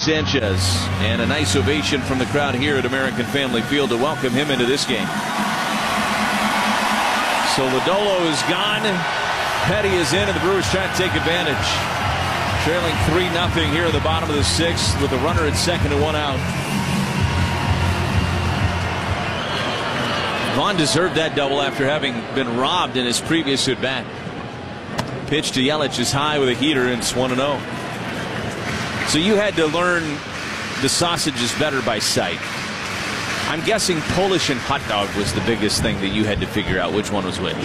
Sanchez. And a nice ovation from the crowd here at American Family Field to welcome him into this game. So Lodolo is gone. Petty is in, and the Brewers trying to take advantage. Trailing 3-0 here at the bottom of the sixth with a runner at second and one out. Vaughn deserved that double after having been robbed in his previous at bat. Pitch to Yelich is high with a heater, and it's 1-0. So you had to learn the sausages better by sight. I'm guessing Polish and hot dog was the biggest thing that you had to figure out which one was which.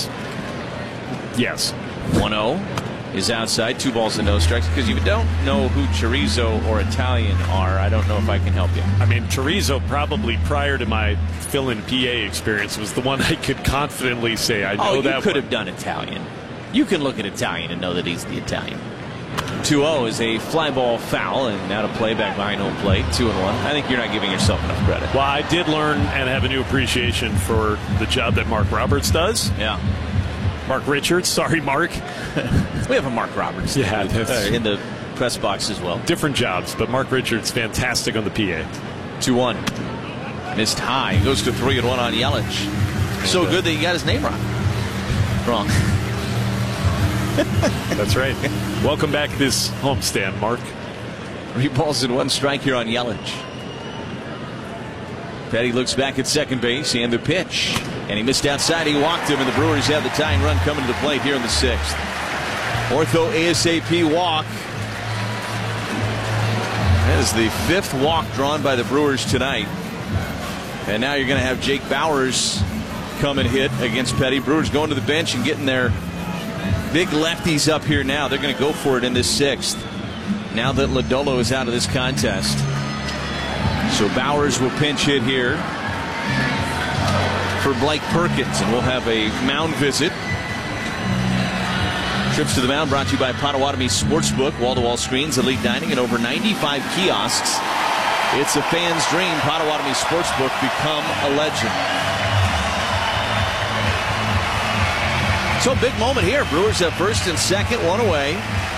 Yes. 1-0 is outside. 2 balls and no strikes. Because you don't know who chorizo or Italian are, I don't know if I can help you. I mean, chorizo probably prior to my fill-in PA experience was the one I could confidently say I know that. You could have done Italian. You can look at Italian and know that he's the Italian. 2-0 is a fly ball foul, and now to play back behind home plate. 2-1. I think you're not giving yourself enough credit. Well, I did learn and have a new appreciation for the job that Mark Roberts does. Yeah. Mark Richards. Sorry, Mark. We have a Mark Roberts in the press box as well. Different jobs, but Mark Richards, fantastic on the PA. 2-1. Missed high. Goes to 3-1 on Yelich. So good that he got his name wrong. That's right. Welcome back this homestand, Mark. 3 balls and 1 strike here on Yelich. Petty looks back at second base and the pitch. And he missed outside. He walked him, and the Brewers have the tying run coming to the plate here in the 6th. Ortho ASAP walk. That is the 5th walk drawn by the Brewers tonight. And now you're going to have Jake Bauers come and hit against Petty. Brewers going to the bench and getting their big lefties up here now. They're going to go for it in this 6th. Now that Lodolo is out of this contest. So Bauers will pinch hit here for Blake Perkins, and we'll have a mound visit. Trips to the mound brought to you by Potawatomi Sportsbook, wall-to-wall screens, elite dining, and over 95 kiosks. It's a fan's dream. Potawatomi Sportsbook, become a legend. So big moment here. Brewers have first and second, 1 away.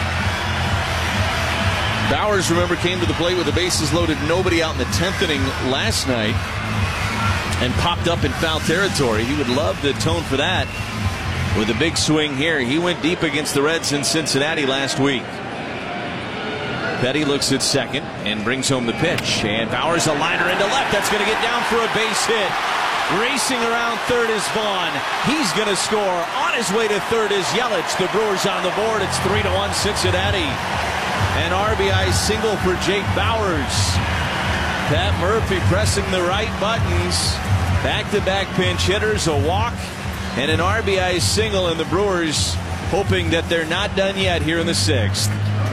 Bauers, remember, came to the plate with the bases loaded, nobody out in the 10th inning last night, and popped up in foul territory. He would love the tone for that with a big swing here. He went deep against the Reds in Cincinnati last week. Petty looks at second and brings home the pitch. And Bauers a liner into left. That's going to get down for a base hit. Racing around third is Vaughn. He's going to score. On his way to third is Yelich. The Brewers on the board. It's 3-1 Cincinnati. An RBI single for Jake Bauers. Pat Murphy pressing the right buttons. Back-to-back pinch hitters, a walk, and an RBI single, and the Brewers hoping that they're not done yet here in the 6th.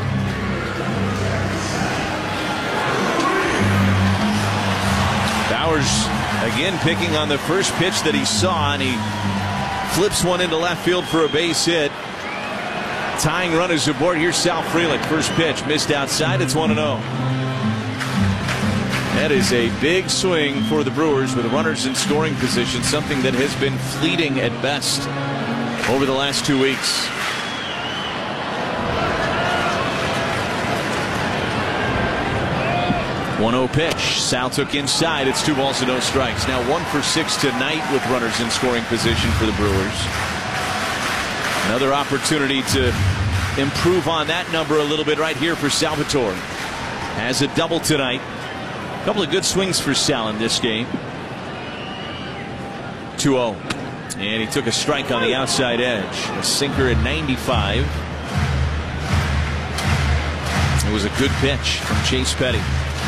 Bauers again picking on the first pitch that he saw, and he flips one into left field for a base hit. Tying run is aboard. Here's Sal Frelick. First pitch missed outside. It's 1-0. That is a big swing for the Brewers with runners in scoring position, something that has been fleeting at best over the last 2 weeks. One-0 pitch. Sal took inside. It's 2 balls and no strikes. Now 1 for 6 tonight with runners in scoring position for the Brewers. Another opportunity to improve on that number a little bit right here for Salvatore. Has a double tonight. A couple of good swings for Sal in this game. 2-0. And he took a strike on the outside edge. A sinker at 95. It was a good pitch from Chase Petty.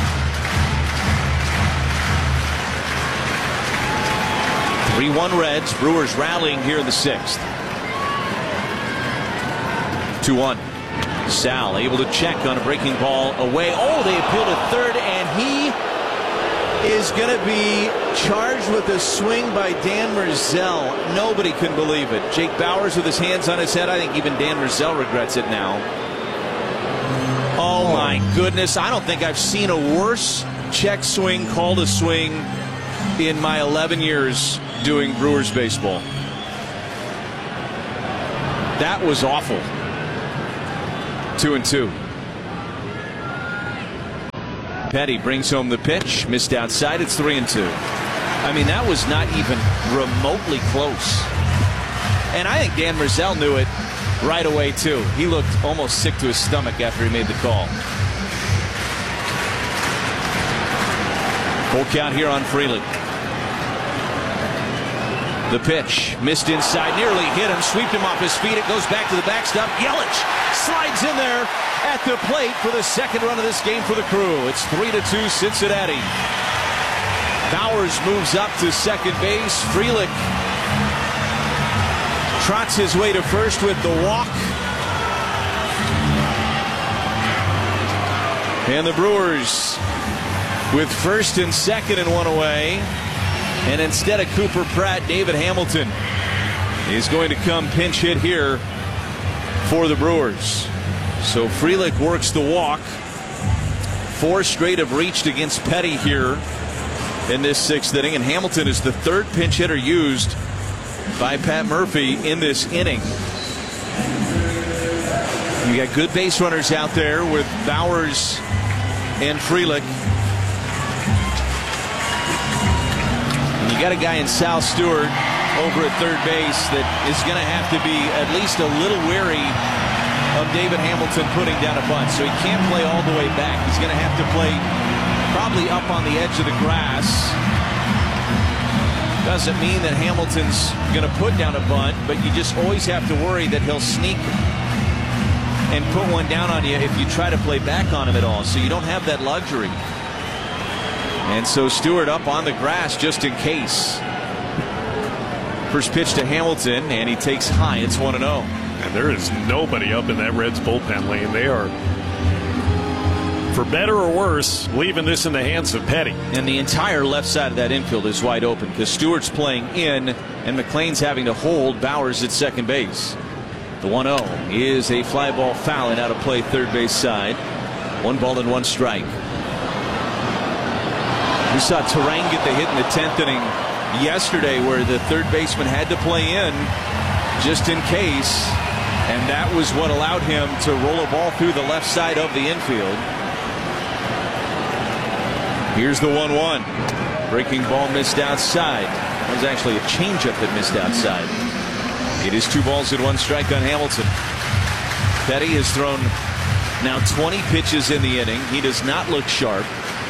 (3-1) Reds. Brewers rallying here in the 6th. 2-1. Sal able to check on a breaking ball away. Oh, they appeal to third, and he is going to be charged with a swing by Dan Merzell. Nobody can believe it. Jake Bauers with his hands on his head. I think even Dan Merzell regrets it now. Oh my goodness. I don't think I've seen a worse check swing called a swing in my 11 years doing Brewers baseball. That was awful. 2-2. Petty brings home the pitch. Missed outside. It's 3-2. I mean, that was not even remotely close. And I think Dan Merzell knew it right away, too. He looked almost sick to his stomach after he made the call. Full count here on Frelick. The pitch missed inside, nearly hit him, swept him off his feet. It goes back to the backstop. Yelich slides in there at the plate for the second run of this game for the Crew. It's 3-2 Cincinnati. Bowers moves up to second base. Frelick trots his way to first with the walk. And the Brewers with first and second and one away. And instead of Cooper Pratt, David Hamilton is going to come pinch hit here for the Brewers. So Frelick works the walk. 4 straight have reached against Petty here in this 6th inning, and Hamilton is the 3rd pinch hitter used by Pat Murphy in this inning. You got good base runners out there with Bowers and Frelick. You got a guy in Sal Stewart over at third base that is going to have to be at least a little wary of David Hamilton putting down a bunt. So he can't play all the way back. He's going to have to play probably up on the edge of the grass. Doesn't mean that Hamilton's going to put down a bunt, but you just always have to worry that he'll sneak and put one down on you if you try to play back on him at all. So you don't have that luxury. And so Stewart up on the grass just in case. First pitch to Hamilton, and he takes high. It's 1-0. And there is nobody up in that Reds bullpen lane. They are, for better or worse, leaving this in the hands of Petty. And the entire left side of that infield is wide open because Stewart's playing in, and McLean's having to hold Bowers at second base. The 1-0 is a fly ball foul and out of play third base side. 1 ball and 1 strike. We saw Terang get the hit in the 10th inning yesterday where the third baseman had to play in just in case, and that was what allowed him to roll a ball through the left side of the infield. Here's the 1-1. Breaking ball missed outside. That was actually a changeup that missed outside. It is 2 balls and 1 strike on Hamilton. Petty has thrown now 20 pitches in the inning. He does not look sharp.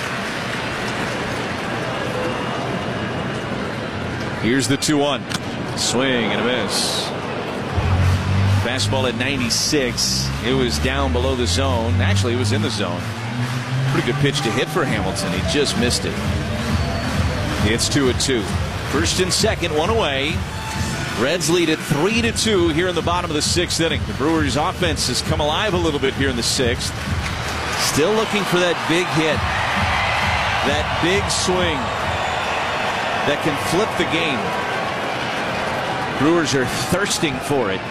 Here's the 2-1. Swing and a miss. Fastball at 96. It was down below the zone. Actually, it was in the zone. Pretty good pitch to hit for Hamilton. He just missed it. It's 2-2. First and second, 1 away. Reds lead at 3-2 here in the bottom of the 6th inning. The Brewers' offense has come alive a little bit here in the 6th. Still looking for that big hit. That big swing that can flip the game. Brewers are thirsting for it.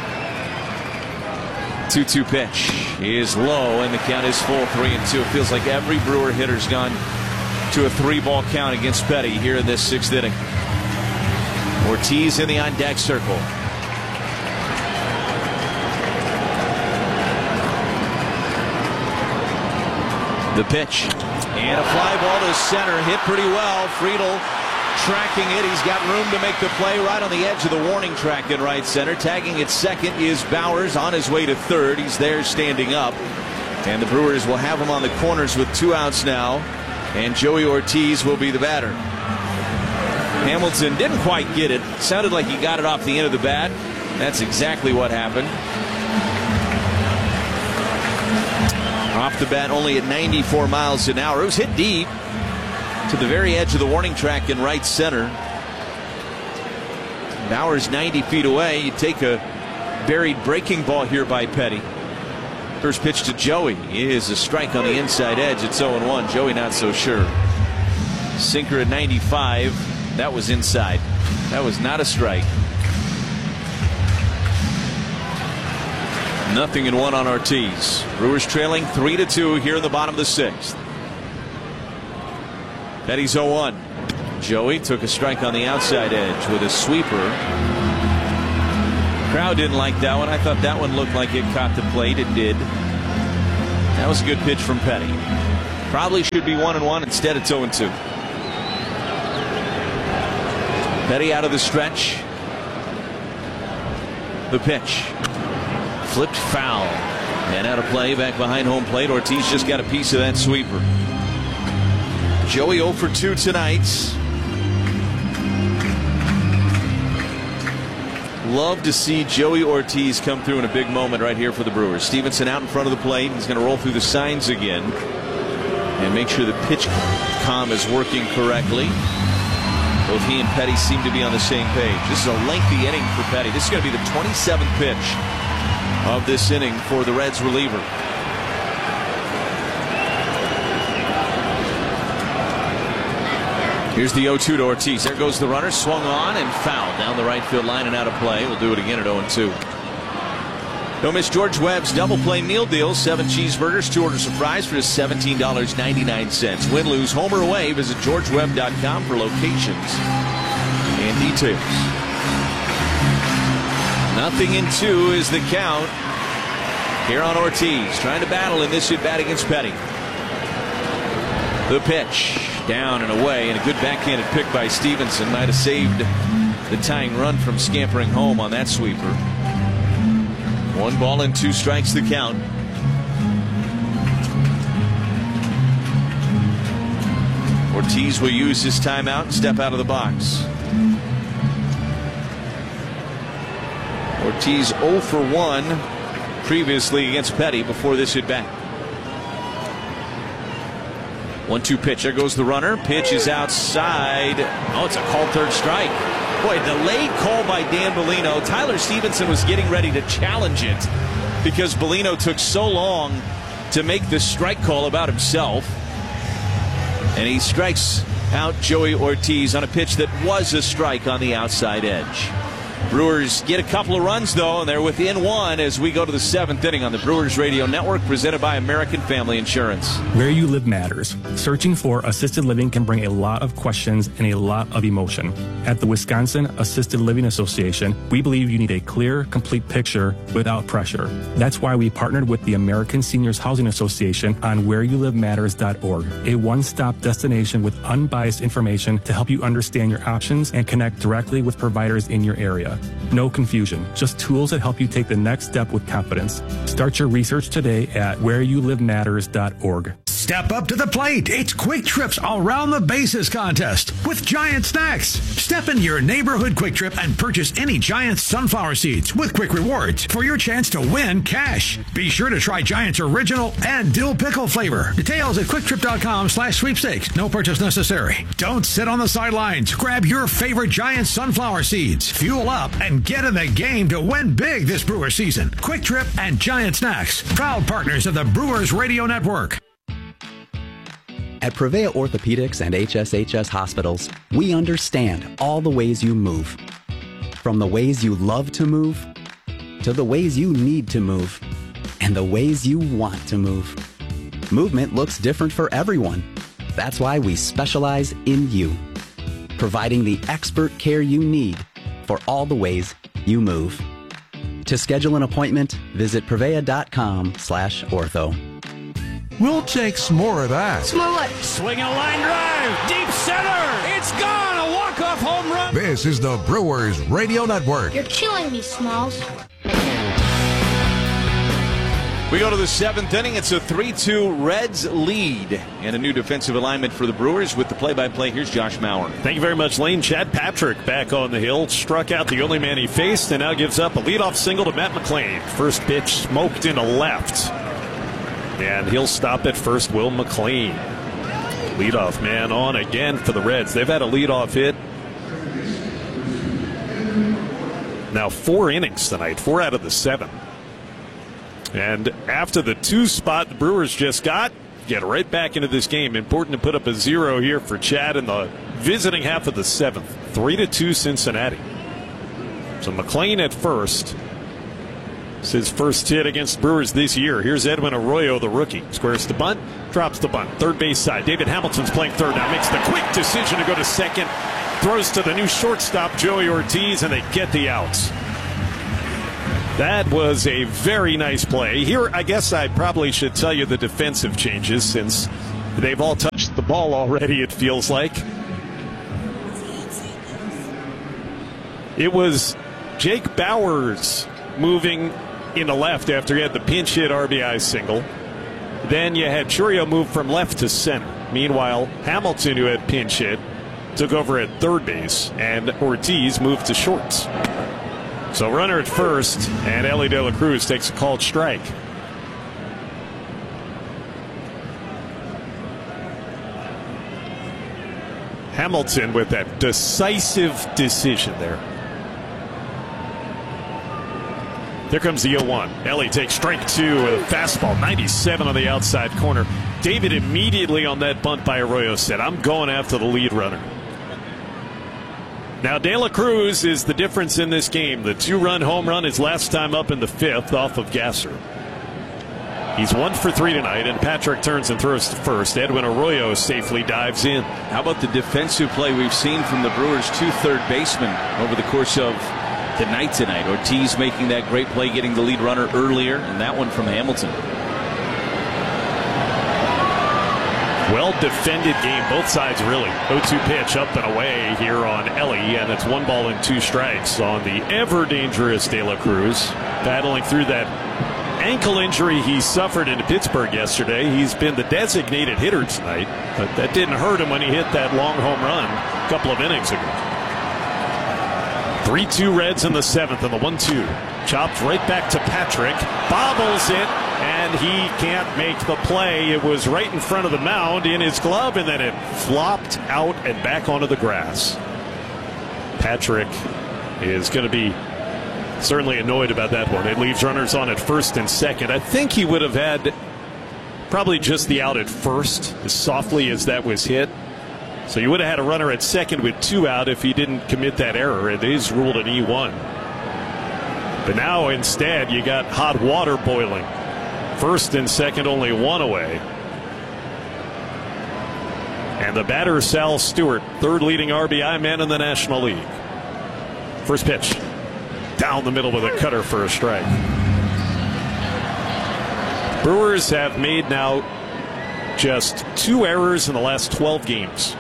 2-2 pitch is low, and the count is full. 3-2. It feels like every Brewer hitter's gone to a 3-ball count against Petty here in this 6th inning. Ortiz in the on-deck circle. The pitch and a fly ball to center, hit pretty well. Friedl tracking it. He's got room to make the play right on the edge of the warning track in right center. Tagging at second is Bowers on his way to third. He's there standing up. And the Brewers will have him on the corners with 2 outs now. And Joey Ortiz will be the batter. Hamilton didn't quite get it. Sounded like he got it off the end of the bat. That's exactly what happened. Off the bat only at 94 miles an hour. It was hit deep to the very edge of the warning track in right center. Bowers 90 feet away. You take a buried breaking ball here by Petty. First pitch to Joey is a strike on the inside edge. It's 0-1. Joey not so sure. Sinker at 95. That was inside. That was not a strike. 0-1 on Ortiz. Brewers trailing 3-2 here in the bottom of the 6th. Petty's 0-1. Joey took a strike on the outside edge with a sweeper. Crowd didn't like that one. I thought that one looked like it caught the plate. It did. That was a good pitch from Petty. Probably should be 1-1. Instead, it's 0-2. Petty out of the stretch. The pitch. Flipped foul. And out of play back behind home plate. Ortiz just got a piece of that sweeper. Joey 0 for 2 tonight. Love to see Joey Ortiz come through in a big moment right here for the Brewers. Stevenson out in front of the plate. He's going to roll through the signs again and make sure the pitch comm is working correctly. Both he and Petty seem to be on the same page. This is a lengthy inning for Petty. This is going to be the 27th pitch of this inning for the Reds reliever. Here's the 0-2 to Ortiz. There goes the runner. Swung on and fouled down the right field line and out of play. We'll do it again at 0-2. Don't miss George Webb's double play meal deal. 7 cheeseburgers, 2 orders of fries for just $17.99. Win, lose, home or away. Visit georgewebb.com for locations and details. 0-2 is the count here on Ortiz. Trying to battle in this at-bat against Petty. The pitch. Down and away, and a good backhanded pick by Stevenson might have saved the tying run from scampering home on that sweeper. 1 ball and 2 strikes the count. Ortiz will use his timeout and step out of the box. Ortiz 0 for 1 previously against Petty before this at bat. 1-2 pitch. There goes the runner. Pitch is outside. Oh, it's a called third strike. Boy, delayed call by Dan Bellino. Tyler Stevenson was getting ready to challenge it because Bellino took so long to make the strike call about himself. And he strikes out Joey Ortiz on a pitch that was a strike on the outside edge. Brewers get a couple of runs, though, and they're within 1 as we go to the 7th inning on the Brewers Radio Network, presented by American Family Insurance. Where you live matters. Searching for assisted living can bring a lot of questions and a lot of emotion. At the Wisconsin Assisted Living Association, we believe you need a clear, complete picture without pressure. That's why we partnered with the American Seniors Housing Association on whereyouLiveMatters.org, a one-stop destination with unbiased information to help you understand your options and connect directly with providers in your area. No confusion, just tools that help you take the next step with confidence. Start your research today at whereyouLiveMatters.org. Step up to the plate. It's Quick Trip's Around the Bases contest with Giant Snacks. Step into your neighborhood Quick Trip and purchase any Giant sunflower seeds with Quick Rewards for your chance to win cash. Be sure to try Giant's original and dill pickle flavor. Details at quicktrip.com/sweepstakes. No purchase necessary. Don't sit on the sidelines. Grab your favorite Giant sunflower seeds. Fuel up and get in the game to win big this Brewer season. Quick Trip and Giant Snacks, proud partners of the Brewers Radio Network. At Prevea Orthopedics and HSHS Hospitals, we understand all the ways you move. From the ways you love to move, to the ways you need to move, and the ways you want to move. Movement looks different for everyone. That's why we specialize in you, providing the expert care you need for all the ways you move. To schedule an appointment, visit Prevea.com/ortho. We'll take some more of that. Some more what? Swing a line drive, deep center. It's gone. A walk-off home run. This is the Brewers Radio Network. You're killing me, Smalls. We go to the 7th inning. It's a 3-2 Reds lead and a new defensive alignment for the Brewers. With the play-by-play, here's Josh Mauer. Thank you very much, Lane. Chad Patrick back on the hill. Struck out the only man he faced and now gives up a leadoff single to Matt McLain. First pitch smoked into left. And he'll stop at first, Will McLean. Leadoff man on again for the Reds. They've had a leadoff hit now 4 innings tonight, 4 out of the 7. And after the 2 spot the Brewers just got, get right back into this game. Important to put up a 0 here for Chad in the visiting half of the 7th. 3-2 Cincinnati. So McLean at first. It's his first hit against Brewers this year. Here's Edwin Arroyo, the rookie. Squares the bunt, drops the bunt. Third base side. David Hamilton's playing third now. Makes the quick decision to go to second. Throws to the new shortstop, Joey Ortiz, and they get the outs. That was a very nice play. Here, I guess I probably should tell you the defensive changes since They've all touched the ball already, it feels like. It was Jake Bowers moving in the left after he had the pinch hit RBI single. Then you had Chourio move from left to center. Meanwhile, Hamilton, who had pinch hit, took over at third base, and Ortiz moved to short. So runner at first, and Elly De La Cruz takes a called strike. Hamilton with that decisive decision there. There comes the 0-1. Elly takes strike two with a fastball, 97 on the outside corner. David immediately on that bunt by Arroyo said, I'm going after the lead runner. Now De La Cruz is the difference in this game. The 2-run home run his last time up in the 5th off of Gasser. He's 1 for 3 tonight, and Patrick turns and throws to first. Edwin Arroyo safely dives in. How about the defensive play we've seen from the Brewers' 2 third basemen over the course of the night tonight? Ortiz making that great play, getting the lead runner earlier, and that one from Hamilton. Well defended game, both sides really. 0-2 pitch up and away here on Elly, and it's 1 ball and 2 strikes on the ever dangerous De La Cruz, battling through that ankle injury he suffered in Pittsburgh yesterday. He's been the designated hitter tonight, but that didn't hurt him when he hit that long home run a couple of innings ago. 3-2 Reds in the 7th, and the 1-2 chopped right back to Patrick, bobbles it, and he can't make the play. It was right in front of the mound in his glove, and then it flopped out and back onto the grass. Patrick is going to be certainly annoyed about that one. It leaves runners on at first and second. I think he would have had probably just the out at first, as softly as that was hit. So you would have had a runner at second with 2 out if he didn't commit that error. It is ruled an E1. But now instead you got hot water boiling. First and second only 1 away. And the batter, Sal Stewart, 3rd leading RBI man in the National League. First pitch. Down the middle with a cutter for a strike. Brewers have made now just 2 errors in the last 12 games.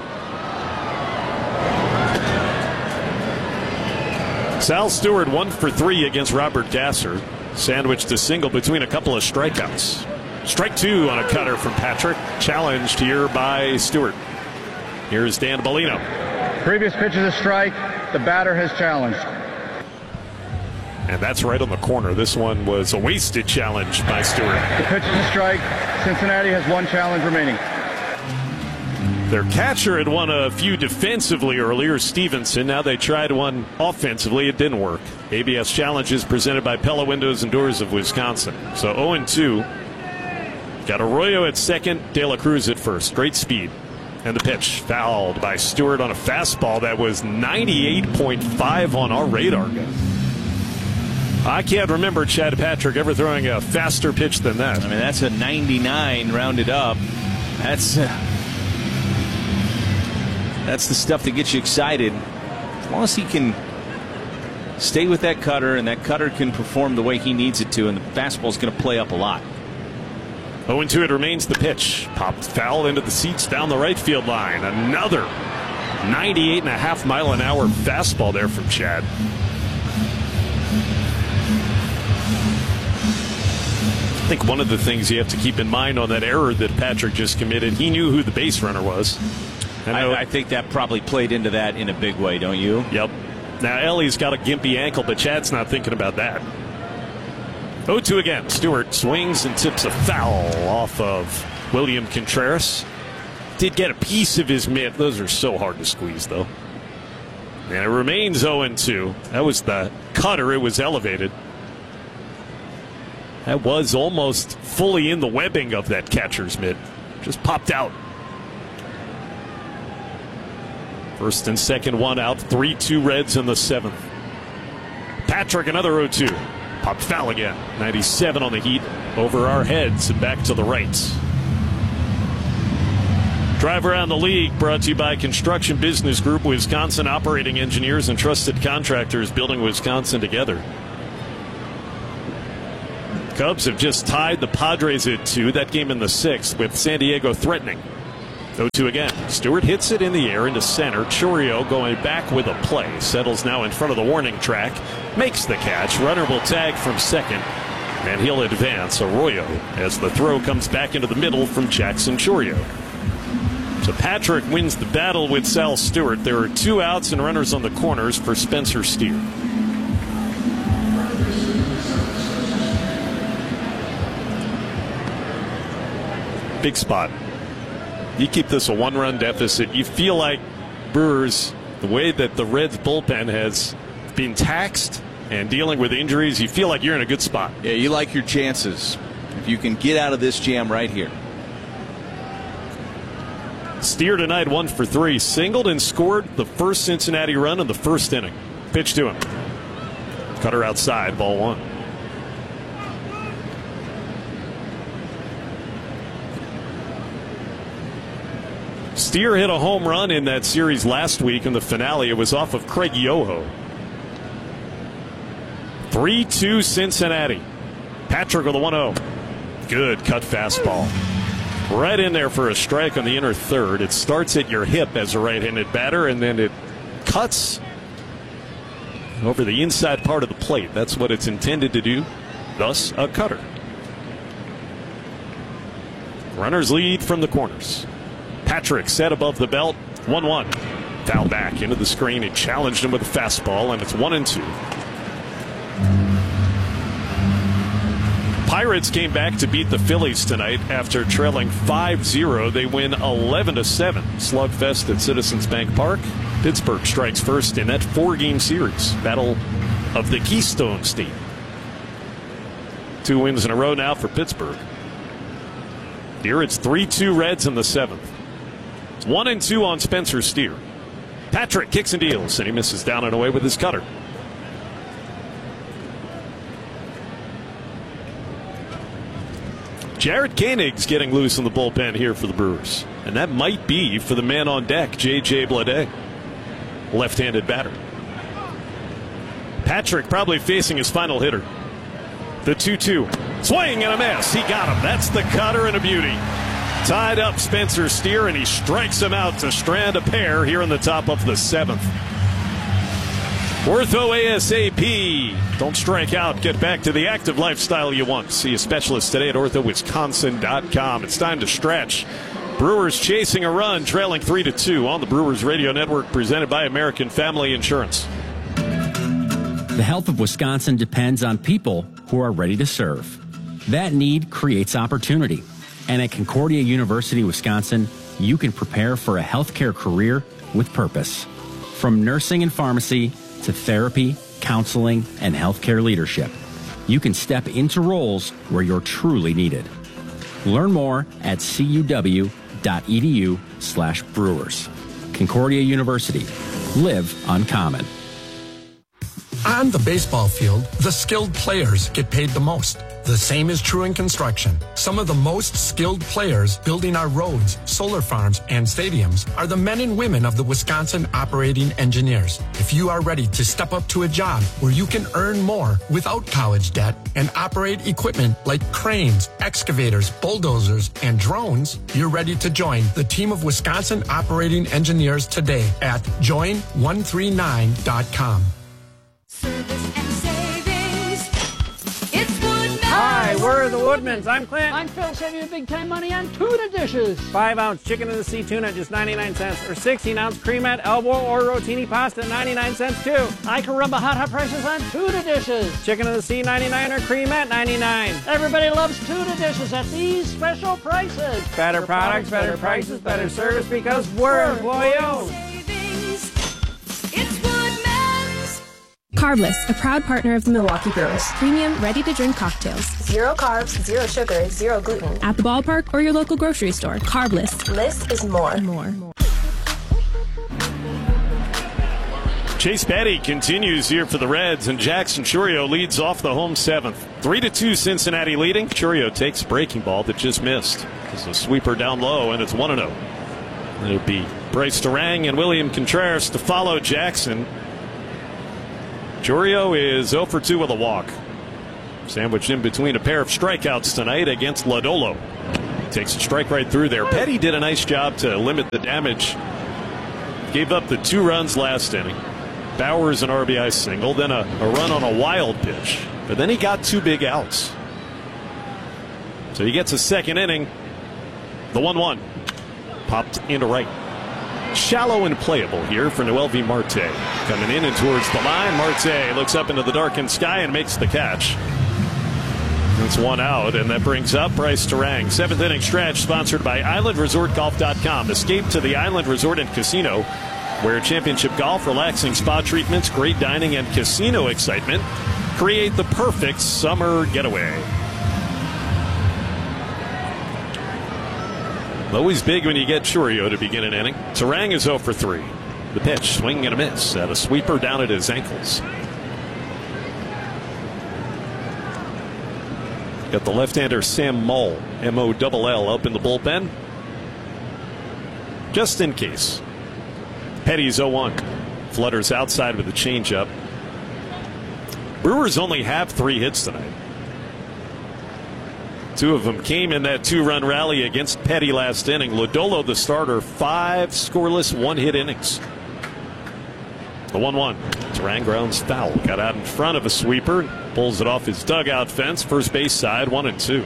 Sal Stewart 1 for 3 against Robert Gasser. Sandwiched a single between a couple of strikeouts. Strike 2 on a cutter from Patrick. Challenged here by Stewart. Here's Dan Bellino. Previous pitch is a strike. The batter has challenged. And that's right on the corner. This one was a wasted challenge by Stewart. The pitch is a strike. Cincinnati has 1 challenge remaining. Their catcher had won a few defensively earlier, Stevenson. Now they tried one offensively. It didn't work. ABS challenges presented by Pella Windows and Doors of Wisconsin. So 0-2. Got Arroyo at second, De La Cruz at first. Great speed. And the pitch fouled by Stewart on a fastball that was 98.5 on our radar gun. I can't remember Chad Patrick ever throwing a faster pitch than that. I mean, that's a 99 rounded up. That's the stuff that gets you excited. As long as he can stay with that cutter, and that cutter can perform the way he needs it to, and the fastball's going to play up a lot. 0-2 it remains. The pitch popped foul into the seats down the right field line. Another 98.5 mile an hour fastball there from Chad. I think one of the things you have to keep in mind on that error that Patrick just committed, he knew who the base runner was. I think that probably played into that in a big way, don't you? Yep. Now Ellie's got a gimpy ankle, but Chad's not thinking about that. 0-2 again. Stewart swings and tips a foul off of William Contreras. Did get a piece of his mitt. Those are so hard to squeeze, though. And it remains 0-2. That was the cutter. It was elevated. That was almost fully in the webbing of that catcher's mitt. Just popped out. First and second, 1 out. 3-2 Reds in the 7th. Patrick, another 0-2. Popped foul again. 97 on the heat. Over our heads and back to the right. Drive Around the League brought to you by Construction Business Group, Wisconsin operating engineers and trusted contractors building Wisconsin together. Cubs have just tied the Padres at 2. That game in the 6th with San Diego threatening. 0-2 again. Stewart hits it in the air into center. Chourio going back with a play. Settles now in front of the warning track. Makes the catch. Runner will tag from second. And he'll advance Arroyo as the throw comes back into the middle from Jackson Chourio. So Patrick wins the battle with Sal Stewart. There are 2 outs and runners on the corners for Spencer Steer. Big spot. You keep this a 1-run deficit. You feel like Brewers, the way that the Reds bullpen has been taxed and dealing with injuries, you feel like you're in a good spot. Yeah, you like your chances if you can get out of this jam right here. Steer tonight 1 for 3. Singled and scored the first Cincinnati run in the first inning. Pitch to him. Cutter outside, ball 1. Steer hit a home run in that series last week in the finale. It was off of Craig Yoho. 3-2 Cincinnati. Patrick with a 1-0. Good cut fastball. Right in there for a strike on the inner third. It starts at your hip as a right-handed batter, and then it cuts over the inside part of the plate. That's what it's intended to do. Thus, a cutter. Runners lead from the corners. Patrick set above the belt. 1-1. Foul back into the screen. He challenged him with a fastball, and it's 1-2. Pirates came back to beat the Phillies tonight after trailing 5-0. They win 11-7. Slugfest at Citizens Bank Park. Pittsburgh strikes first in that 4-game series. Battle of the Keystone State. 2 wins in a row now for Pittsburgh. Here it's 3-2 Reds in the 7th. 1-2 on Spencer Steer. Patrick kicks and deals, and he misses down and away with his cutter. Jared Koenig's getting loose in the bullpen here for the Brewers. And that might be for the man on deck, J.J. Bleday. Left-handed batter. Patrick probably facing his final hitter. The 2-2. Swing and a miss. He got him. That's the cutter and a beauty. Tied up Spencer Steer, and he strikes him out to strand a pair here in the top of the 7th. Ortho ASAP. Don't strike out. Get back to the active lifestyle you want. See a specialist today at orthowisconsin.com. It's time to stretch. Brewers chasing a run, trailing 3-2 on the Brewers Radio Network, presented by American Family Insurance. The health of Wisconsin depends on people who are ready to serve. That need creates opportunity. And at Concordia University, Wisconsin, you can prepare for a healthcare career with purpose. From nursing and pharmacy to therapy, counseling, and healthcare leadership, you can step into roles where you're truly needed. Learn more at cuw.edu/brewers. Concordia University. Live uncommon. On the baseball field, the skilled players get paid the most. The same is true in construction. Some of the most skilled players building our roads, solar farms, and stadiums are the men and women of the Wisconsin Operating Engineers. If you are ready to step up to a job where you can earn more without college debt and operate equipment like cranes, excavators, bulldozers, and drones, you're ready to join the team of Wisconsin Operating Engineers today at join139.com. Hi, we're the Woodmans. I'm Clint. I'm Phil, saving you big time money on tuna dishes. 5-ounce chicken in the sea tuna at just 99 cents, or 16-ounce creamette, elbow, or rotini pasta at 99 cents too. I can run the hot prices on tuna dishes. Chicken in the sea 99 or creamette 99. Everybody loves tuna dishes at these special prices. Better products, better prices, better service because we're employee-owned. Carbless, a proud partner of the Milwaukee Brewers. Premium, ready-to-drink cocktails. 0 carbs, 0 sugar, 0 gluten. At the ballpark or your local grocery store. Carbless. Less is more. Chase Petty continues here for the Reds, and Jackson Chourio leads off the home 7th. 3-2 Cincinnati leading. Chourio takes a breaking ball that just missed. It's a sweeper down low, and it's 1-0. It'll be Bryce Durang and William Contreras to follow Jackson. Chourio is 0 for 2 with a walk. Sandwiched in between a pair of strikeouts tonight against Lodolo. Takes a strike right through there. Petty did a nice job to limit the damage. Gave up the 2 runs last inning. Bowers an RBI single, then a run on a wild pitch. But then he got 2 big outs. So he gets a second inning. The 1-1. Popped into right. Shallow and playable here for Noelvi Marte. Coming in and towards the line. Marte looks up into the darkened sky and makes the catch. It's 1 out, and that brings up Bryce Turang. 7th inning stretch sponsored by IslandResortGolf.com. Escape to the Island Resort and Casino, where championship golf, relaxing spa treatments, great dining, and casino excitement create the perfect summer getaway. Always big when you get Chourio to begin an inning. Turang is 0 for 3. The pitch, swing and a miss at a sweeper down at his ankles. Got the left-hander Sam Moll, M-O-L-L, up in the bullpen. Just in case. Petty's 0-1. Flutters outside with a changeup. Brewers only have 3 hits tonight. 2 of them came in that 2-run rally against Petty last inning. Lodolo, the starter, 5 scoreless 1-hit innings. The 1-1. Turang grounds foul. Got out in front of a sweeper. Pulls it off his dugout fence. First base side, 1-2.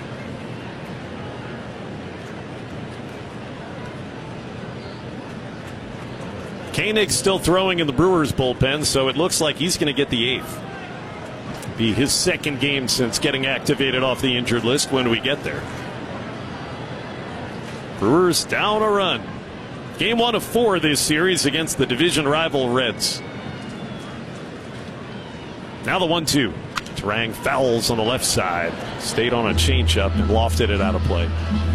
Koenig still throwing in the Brewers bullpen, so it looks like he's going to get the 8th. Be his 2nd game since getting activated off the injured list when we get there. Brewers down a run. Game 1 of 4 this series against the division rival Reds. Now the 1-2. Turang fouls on the left side. Stayed on a changeup and lofted it out of play.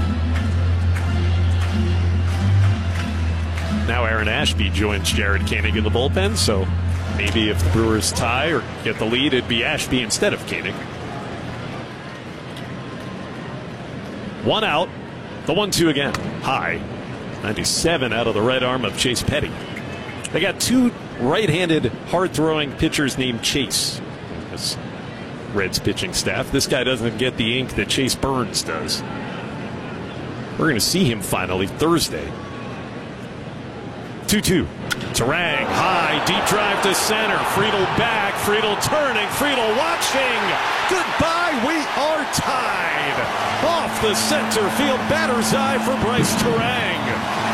Now Aaron Ashby joins Jared Koenig in the bullpen, so maybe if the Brewers tie or get the lead, it'd be Ashby instead of Koenig. 1 out. The 1-2 again. High. 97 out of the right arm of Chase Petty. They got 2 right-handed hard-throwing pitchers named Chase. This Reds pitching staff. This guy doesn't get the ink that Chase Burns does. We're going to see him finally Thursday. 2-2. Turang high, deep drive to center. Friedel back. Friedel turning. Friedel watching. Goodbye. We are tied. Off the center field batter's eye for Bryce Turang.